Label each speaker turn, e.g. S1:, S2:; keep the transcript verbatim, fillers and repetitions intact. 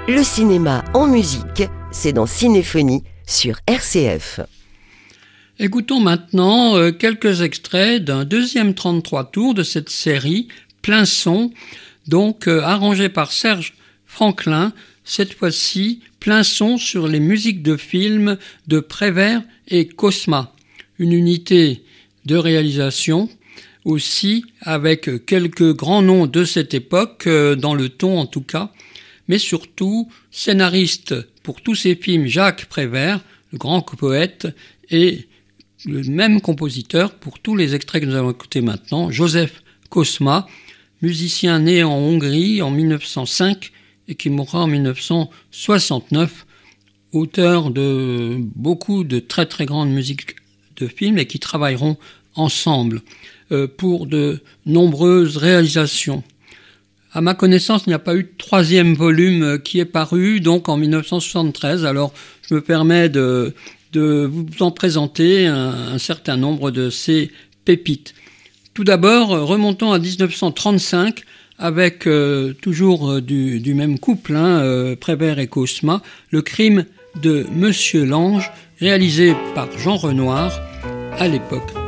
S1: Le cinéma en musique, c'est dans Cinéphonie sur R C F.
S2: Écoutons maintenant euh, quelques extraits d'un deuxième trente-trois tours de cette série, Plein son, donc euh, arrangé par Serge Franklin, cette fois-ci plein son sur les musiques de films de Prévert et Cosma, une unité de réalisation aussi avec quelques grands noms de cette époque, euh, dans le ton en tout cas, mais surtout scénariste pour tous ces films Jacques Prévert, le grand poète, et le même compositeur pour tous les extraits que nous allons écouter maintenant, Joseph Cosma, musicien né en Hongrie en mille neuf cent cinq et qui mourra en mille neuf cent soixante-neuf, auteur de beaucoup de très très grandes musiques de films et qui travailleront ensemble euh, pour de nombreuses réalisations. À ma connaissance, il n'y a pas eu de troisième volume qui est paru, donc en mille neuf cent soixante-treize. Alors, je me permets de, de vous en présenter un, un certain nombre de ces pépites. Tout d'abord, remontons à dix-neuf cent trente-cinq, avec euh, toujours euh, du, du même couple, hein, euh, Prévert et Cosma, Le crime de Monsieur Lange, réalisé par Jean Renoir à l'époque.